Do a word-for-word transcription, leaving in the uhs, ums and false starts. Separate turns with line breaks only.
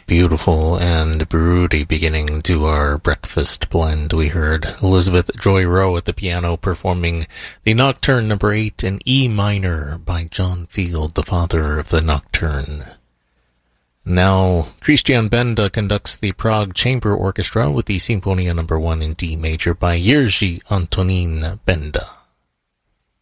beautiful and broody beginning to our breakfast blend. We heard Elizabeth Joy Rowe at the piano performing the Nocturne number eight in E minor by John Field, the father of the Nocturne. Now, Christian Benda conducts the Prague Chamber Orchestra with the Sinfonia number one in D major by Jerzy Antonín Benda.